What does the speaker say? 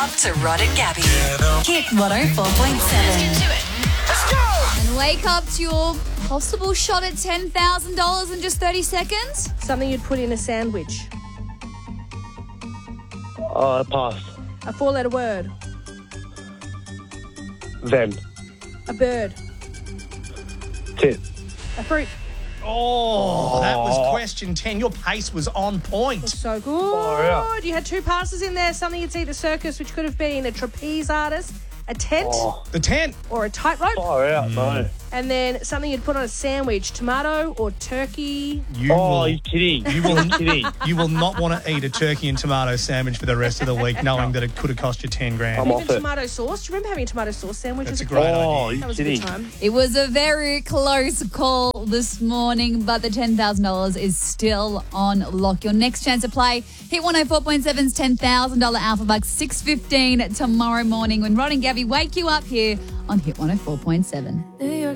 up to Rod and Gabby. Hit 104.7. Let's go! And wake up to your possible shot at $10,000 in just 30 seconds. Something you'd put in a sandwich. Pass. A 4-letter word. Then. A bird. Tit. A fruit. Oh, that was question 10. Your pace was on point. So good. Oh, yeah. You had 2 passes in there. Something you'd see at the circus, which could have been a trapeze artist, a tent, The 10. or a tightrope. Far out, no. And then something you'd put on a sandwich, tomato or turkey. You're kidding. You're kidding. You will not want to eat a turkey and tomato sandwich for the rest of the week, knowing that it could have cost you 10 grand. I'm Even off it. tomato sauce. Do you remember having a tomato sauce sandwich? That's as a great Oh, idea. you're That was a kidding. good time. It was a very close call this morning, but the $10,000 is still on lock. Your next chance to play, Hit 104.7's $10,000 Alpha Bucks, 6:15 tomorrow morning when Rod and Gabby wake you up here on Hit 104.7.